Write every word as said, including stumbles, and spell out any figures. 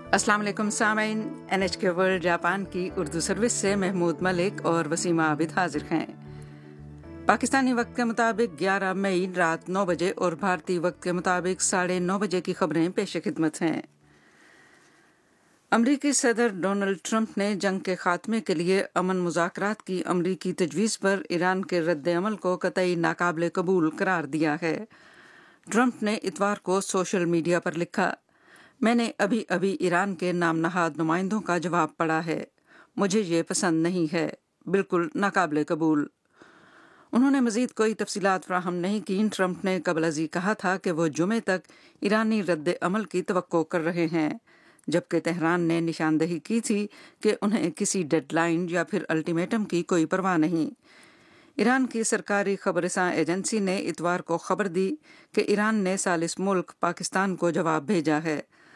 अस्सलाम वालेकुम सामीन, एन एच के वर्ल्ड जापान की उर्दू सर्विस से महमूद मलिक और वसीमा आबिद हाजिर हैं। पाकिस्तानी वक्त के मुताबिक ग्यारह मई रात नौ बजे और भारतीय वक्त के मुताबिक साढ़े नौ बजे की खबरें पेश खिदमत हैं। अमरीकी सदर डोनाल्ड ट्रंप ने जंग के खात्मे के लिए अमन मुज़ाकरात की अमरीकी तजवीज़ पर ईरान के रद्द अमल को कतई नाकाबिले कबूल करार दिया है। ट्रंप ने इतवार को सोशल मीडिया पर लिखा, मैंने अभी अभी ईरान के नाम नहाद नुमाइंदों का जवाब पढ़ा है। मुझे ये पसंद नहीं है, बिल्कुल नाकाबिले कबूल। उन्होंने मजीद कोई तफसीलात फ्राहम नहीं की। ट्रंप ने कबल अजी कहा था कि वो जुमे तक ईरानी रद्द अमल की तवक्को कर रहे हैं, जबकि तेहरान ने निशानदही की थी कि उन्हें किसी डेडलाइन या फिर अल्टीमेटम की कोई परवाह नहीं। ईरान की सरकारी खबरसां एजेंसी ने इतवार को खबर दी कि ईरान ने सालिस मुल्क पाकिस्तान को जवाब भेजा है,